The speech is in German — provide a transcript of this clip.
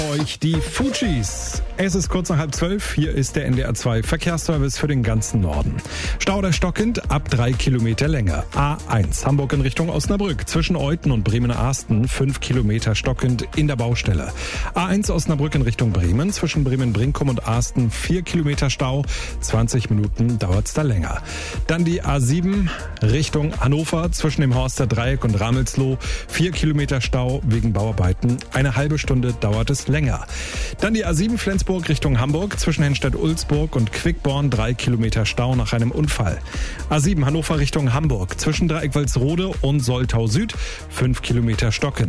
für euch die Fujis. Es ist kurz nach 11:30. Hier ist der NDR 2 Verkehrsservice für den ganzen Norden. Stau oder stockend ab 3 Kilometer Länge. A1 Hamburg in Richtung Osnabrück. Zwischen Euthen und Bremen-Arsten 5 Kilometer stockend in der Baustelle. A1 Osnabrück in Richtung Bremen. Zwischen Bremen-Brinkum und Arsten 4 Kilometer Stau. 20 Minuten dauert's da länger. Dann die A7 Richtung Hannover. Zwischen dem Horster Dreieck und Ramelsloh 4 Kilometer Stau wegen Bauarbeiten. Eine halbe Stunde dauert es länger. Dann die A7 Flensburg Richtung Hamburg. Zwischen Henstedt-Ulzburg und Quickborn 3 Kilometer Stau nach einem Unfall. A7 Hannover Richtung Hamburg. Zwischen Dreieck-Walsrode und Soltau Süd 5 Kilometer stockend.